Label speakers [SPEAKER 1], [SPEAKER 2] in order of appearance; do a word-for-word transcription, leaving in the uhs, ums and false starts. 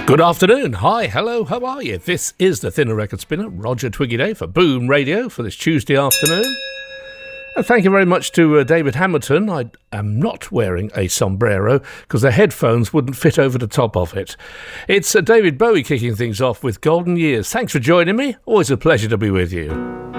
[SPEAKER 1] Good afternoon. Hi, hello, how are you? This is the Thinner Record Spinner, Roger Twiggy Day for Boom Radio for this Tuesday afternoon. And thank you very much to uh, David Hamilton. I am not wearing a sombrero because the headphones wouldn't fit over the top of it. It's uh, David Bowie kicking things off with Golden Years. Thanks for joining me. Always a pleasure to be with you.